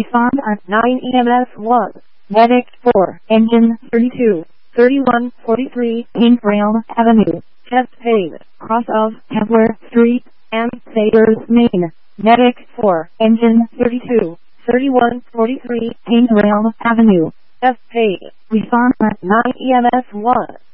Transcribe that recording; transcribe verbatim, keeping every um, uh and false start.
Respond at nine E M S one. Medic four. Engine thirty-two. thirty-one forty-three Paintrail Avenue. Chest pain. Cross of Templar Street. and Sayers, Maine. Medic four. Engine thirty-two. thirty-one forty-three Paintrail Avenue. Chest pain. Respond at nine E M S one.